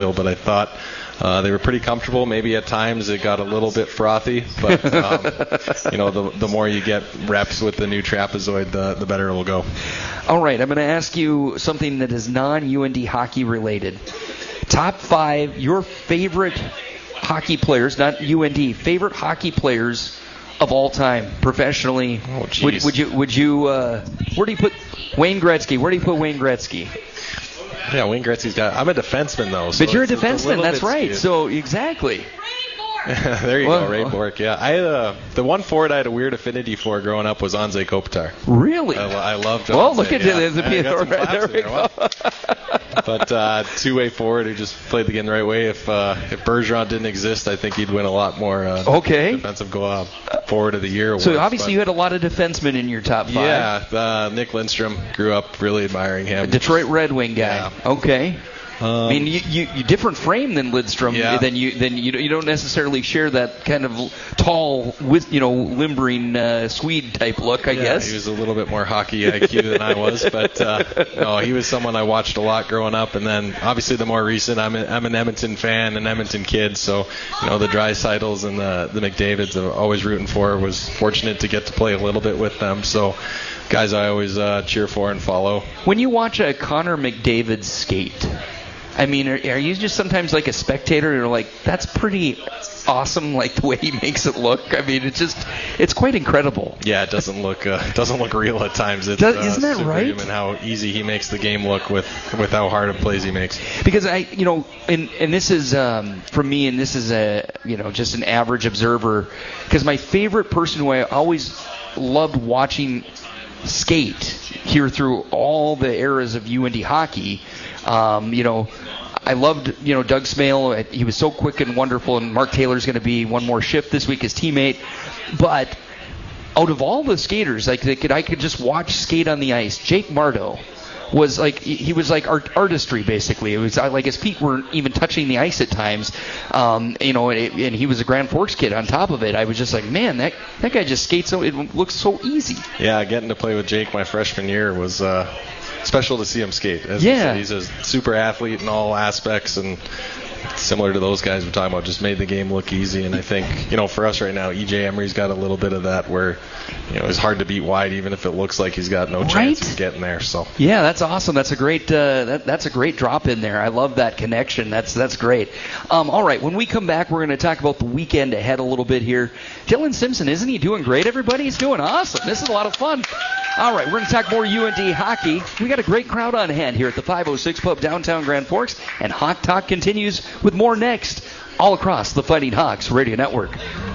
but I thought they were pretty comfortable. Maybe at times it got a little bit frothy, but the more you get reps with the new trapezoid, the better it will go. All right, I'm going to ask you something that is non-UND hockey related. Top 5 your favorite hockey players, not UND, favorite hockey players of all time professionally. Oh, geez. Would you where do you put Wayne Gretzky? Where do you put Wayne Gretzky? Yeah, Wayne Gretzky's got. I'm a defenseman though. So but you're a defenseman. That's right. Skewed. So exactly. There you go, Ray Bork. Yeah, I the one forward I had a weird affinity for growing up was Anze Kopitar. Really? I loved Anze. Well, look at there we go. But two-way forward who just played the game the right way. If Bergeron didn't exist, I think he'd win a lot more defensive forward of the year awards. So obviously you had a lot of defensemen in your top 5. Yeah, Nick Lindstrom, grew up really admiring him. A Detroit Red Wing guy. Yeah. Okay. I mean, you different frame than Lidstrom. Yeah. Than you don't necessarily share that kind of tall, limbering Swede type look. I guess he was a little bit more hockey IQ than I was, but no, he was someone I watched a lot growing up. And then obviously the more recent, I'm an Edmonton fan, an Edmonton kid, so the Draisaitl's and the McDavids I'm always rooting for. Was fortunate to get to play a little bit with them, so guys I always cheer for and follow. When you watch a Connor McDavid skate, I mean, are you just sometimes like a spectator and you're like, that's pretty awesome, like the way he makes it look? I mean, it's quite incredible. Yeah, it doesn't look real at times. Isn't that right? And how easy he makes the game look with how hard of plays he makes. Because and this is from me, and this is just an average observer. Because my favorite person who I always loved watching skate here through all the eras of UND hockey. I loved, Doug Smale. He was so quick and wonderful, and Mark Taylor's going to be one more shift this week, his teammate. But out of all the skaters, I could just watch skate on the ice. Jake Mardo was he was like artistry, basically. It was like his feet weren't even touching the ice at times, and he was a Grand Forks kid on top of it. I was just like, man, that guy just skates so, it looks so easy. Yeah, getting to play with Jake my freshman year was special to see him skate. He's a super athlete in all aspects, and similar to those guys we're talking about, just made the game look easy. And I think, for us right now, EJ Emery's got a little bit of that where, it's hard to beat wide even if it looks like he's got no chance of getting there. So yeah, that's awesome. That's a great that's a great drop in there. I love that connection. That's great. All right, when we come back, we're going to talk about the weekend ahead a little bit here. Dylan Simpson, isn't he doing great? Everybody, he's doing awesome. This is a lot of fun. All right, we're going to talk more UND hockey. We got a great crowd on hand here at the 506 Pub downtown Grand Forks, and Hawk Talk continues with more next, all across the Fighting Hawks Radio Network.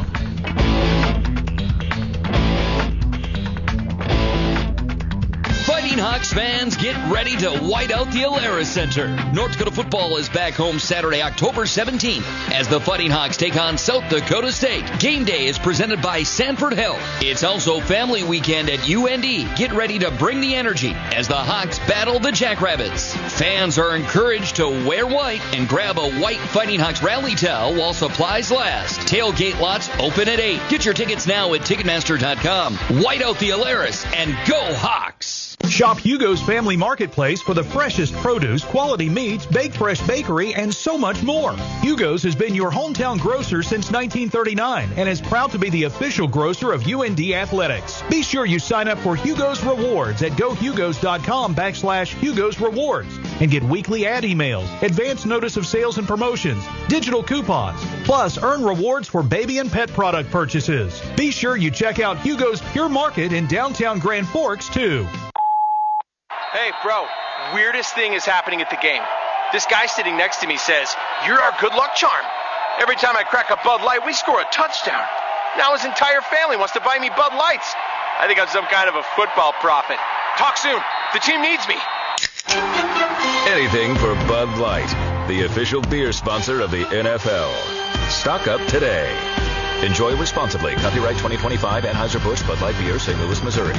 Fighting Hawks fans, get ready to white out the Alara Center. North Dakota football is back home Saturday, October 17th, as the Fighting Hawks take on South Dakota State. Game day is presented by Sanford Health. It's also family weekend at UND. Get ready to bring the energy as the Hawks battle the Jackrabbits. Fans are encouraged to wear white and grab a white Fighting Hawks rally towel while supplies last. Tailgate lots open at 8. Get your tickets now at Ticketmaster.com. White out the Alaris and go Hawks! Shop Hugo's Family Marketplace for the freshest produce, quality meats, baked fresh bakery, and so much more. Hugo's has been your hometown grocer since 1939 and is proud to be the official grocer of UND Athletics. Be sure you sign up for Hugo's Rewards at gohugos.com/Hugo's Rewards and get weekly ad emails, advance notice of sales and promotions, digital coupons, plus earn rewards for baby and pet product purchases. Be sure you check out Hugo's Pure Market in downtown Grand Forks, too. Hey, bro, weirdest thing is happening at the game. This guy sitting next to me says, "You're our good luck charm. Every time I crack a Bud Light, we score a touchdown." Now his entire family wants to buy me Bud Lights. I think I'm some kind of a football prophet. Talk soon. The team needs me. Anything for Bud Light, the official beer sponsor of the NFL. Stock up today. Enjoy responsibly. Copyright 2025 Anheuser-Busch Bud Light Beer, St. Louis, Missouri.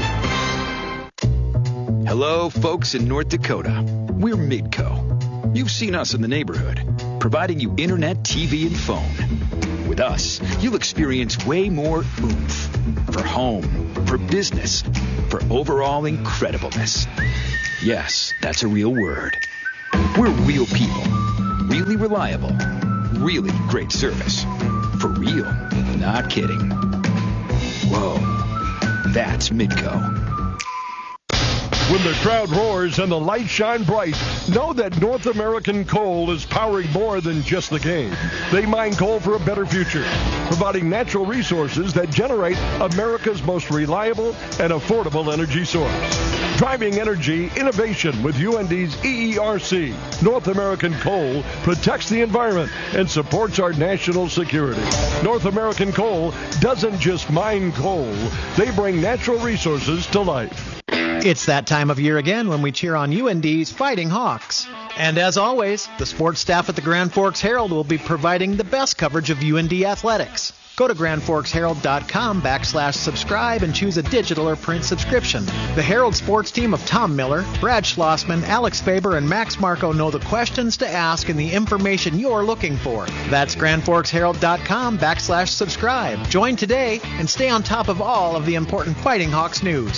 Hello, folks in North Dakota. We're Midco. You've seen us in the neighborhood, providing you internet, TV, and phone. With us, you'll experience way more oomph. For home, for business, for overall incredibleness. Yes, that's a real word. We're real people, Really reliable. Really great service. For real. Not kidding. Whoa. That's Midco. When the crowd roars and the lights shine bright, know that North American Coal is powering more than just the game. They mine coal for a better future, providing natural resources that generate America's most reliable and affordable energy source. Driving energy innovation with UND's EERC. North American Coal protects the environment and supports our national security. North American Coal doesn't just mine coal. They bring natural resources to life. It's that time of year again when we cheer on UND's Fighting Hawks. And as always, the sports staff at the Grand Forks Herald will be providing the best coverage of UND athletics. Go to grandforksherald.com/subscribe and choose a digital or print subscription. The Herald sports team of Tom Miller, Brad Schlossman, Alex Faber, and Max Marco know the questions to ask and the information you're looking for. That's grandforksherald.com/subscribe. Join today and stay on top of all of the important Fighting Hawks news.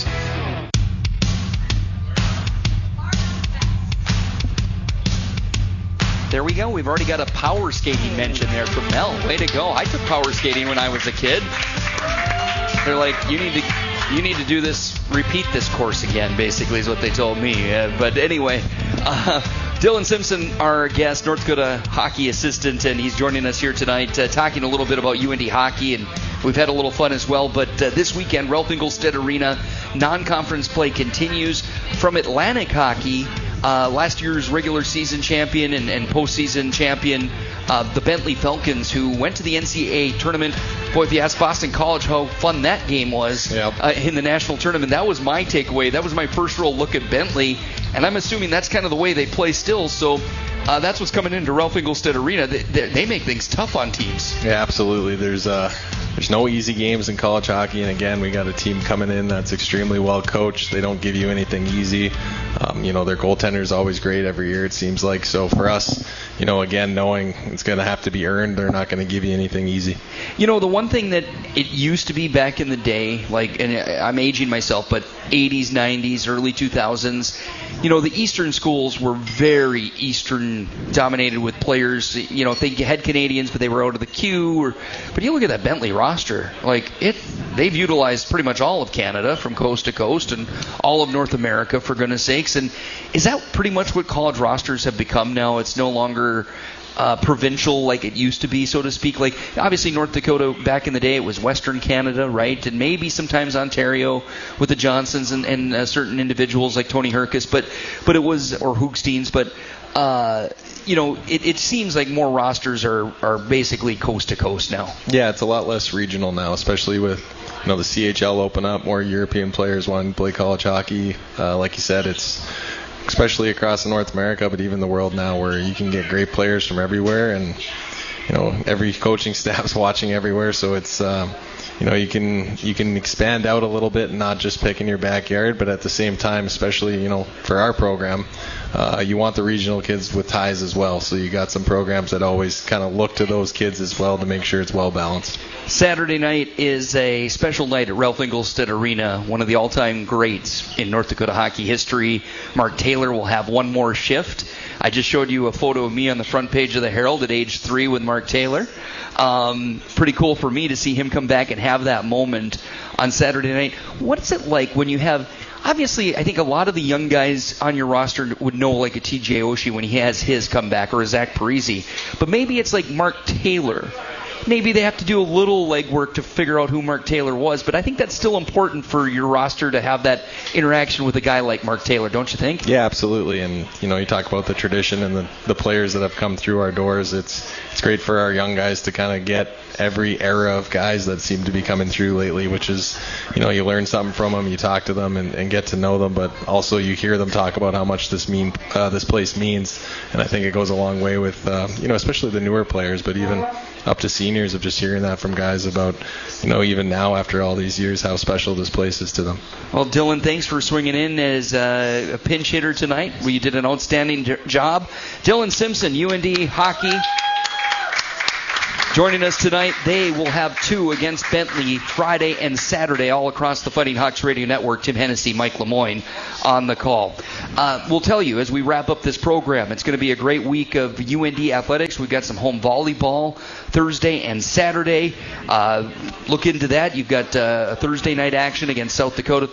There we go. We've already got a power skating mention there from Mel. Way to go. I took power skating when I was a kid. They're like, you need to do this, repeat this course again, basically is what they told me. But anyway, Dylan Simpson, our guest, North Dakota hockey assistant, and he's joining us here tonight talking a little bit about UND hockey, and we've had a little fun as well. But this weekend, Ralph Engelstad Arena, non-conference play continues. From Atlantic Hockey, last year's regular season champion and postseason champion, the Bentley Falcons, who went to the NCAA tournament. Boy, if you ask Boston College how fun that game was in the national tournament, that was my takeaway. That was my first real look at Bentley, and I'm assuming that's kind of the way they play still. So that's what's coming into Ralph Engelstad Arena. They make things tough on teams. Yeah, absolutely. There's no easy games in college hockey, and again, we got a team coming in that's extremely well coached. They don't give you anything easy. Their goaltender is always great every year, it seems like. So for us, again, knowing it's going to have to be earned, they're not going to give you anything easy. The one thing that it used to be back in the day, and I'm aging myself, but 80s, 90s, early 2000s, the Eastern schools were very Eastern dominated with players. They had Canadians, but they were out of the queue. But you look at that Bentley roster, they've utilized pretty much all of Canada from coast to coast and all of North America, for goodness sakes. And is that pretty much what college rosters have become now? It's no longer provincial like it used to be, so to speak. Obviously North Dakota back in the day, it was Western Canada, right? And maybe sometimes Ontario with the Johnsons and certain individuals like Tony Herkus, but it was, or Hoogsteins, but it seems like more rosters are basically coast to coast now. Yeah, it's a lot less regional now, especially with the CHL open up, more European players wanting to play college hockey. Like you said, it's especially across North America, but even the world now, where you can get great players from everywhere, and every coaching staff's watching everywhere. So it's you can expand out a little bit and not just pick in your backyard, but at the same time, especially for our program, you want the regional kids with ties as well. So you got some programs that always kind of look to those kids as well to make sure it's well balanced. Saturday night is a special night at Ralph Engelstad Arena, one of the all-time greats in North Dakota hockey history. Mark Taylor will have one more shift. I just showed you a photo of me on the front page of the Herald at age 3 with Mark Taylor. Pretty cool for me to see him come back and have that moment on Saturday night. What's it like when you have, obviously, I think a lot of the young guys on your roster would know like a TJ Oshie when he has his comeback, or a Zach Parise, but maybe it's like Mark Taylor. Maybe they have to do a little legwork to figure out who Mark Taylor was, but I think that's still important for your roster to have that interaction with a guy like Mark Taylor, don't you think? Yeah, absolutely. And you talk about the tradition and the players that have come through our doors. It's great for our young guys to kind of get every era of guys that seem to be coming through lately, which is, you learn something from them, you talk to them and get to know them, but also you hear them talk about how much this place means. And I think it goes a long way with, especially the newer players, but even up to seniors, of just hearing that from guys about, even now after all these years, how special this place is to them. Well, Dylan, thanks for swinging in as a pinch hitter tonight. You did an outstanding job. Dylan Simpson, UND hockey, joining us tonight. They will have 2 against Bentley Friday and Saturday all across the Fighting Hawks Radio Network. Tim Hennessy, Mike Lemoyne on the call. We'll tell you as we wrap up this program, it's going to be a great week of UND athletics. We've got some home volleyball Thursday and Saturday. Look into that. You've got Thursday night action against South Dakota,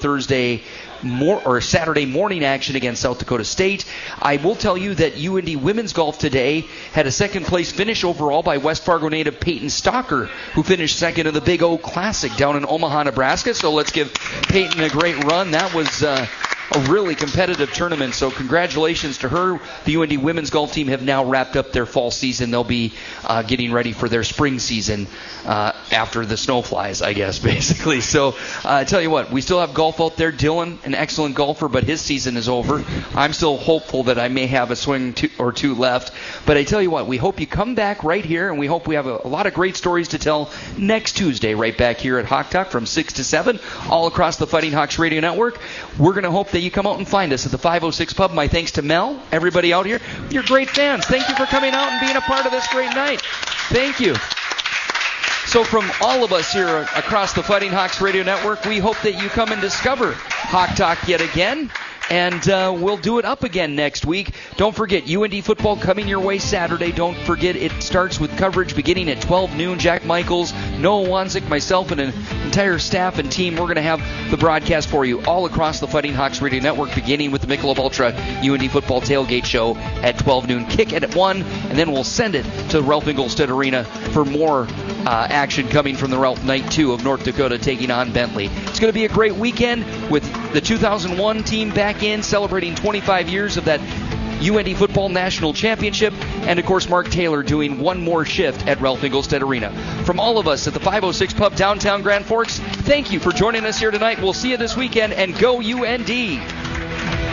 Saturday morning action against South Dakota State. I will tell you that UND women's golf today had a second place finish overall by West Fargo native Peyton Stalker, who finished second in the Big O Classic down in Omaha, Nebraska. So let's give Peyton a great run. That was a really competitive tournament, so congratulations to her. The UND women's golf team have now wrapped up their fall season. They'll be getting ready for their spring season after the snow flies, I guess, basically. So I tell you what, we still have golf out there. Dylan, an excellent golfer, but his season is over. I'm still hopeful that I may have a swing or two left. But I tell you what, we hope you come back right here, and we hope we have a lot of great stories to tell next Tuesday right back here at Hawk Talk from 6 to 7 all across the Fighting Hawks Radio Network. We're going to hope that you come out and find us at the 506 Pub. My thanks to Mel, everybody out here. You're great fans. Thank you for coming out and being a part of this great night. Thank you. So from all of us here across the Fighting Hawks Radio Network, we hope that you come and discover Hawk Talk yet again. And we'll do it up again next week. Don't forget, UND football coming your way Saturday. Don't forget, it starts with coverage beginning at 12 noon. Jack Michaels, Noah Wanzik, myself, and an entire staff and team. We're going to have the broadcast for you all across the Fighting Hawks Radio Network, beginning with the Michelob Ultra UND football tailgate show at 12 noon. Kick it at 1, and then we'll send it to Ralph Engelstad Arena for more action coming from the Ralph Night 2 of North Dakota taking on Bentley. It's going to be a great weekend with the 2001 team back in, celebrating 25 years of that UND Football National Championship, and of course Mark Taylor doing one more shift at Ralph Engelstad Arena. From all of us at the 506 Pub downtown Grand Forks, thank you for joining us here tonight. We'll see you this weekend, and go UND!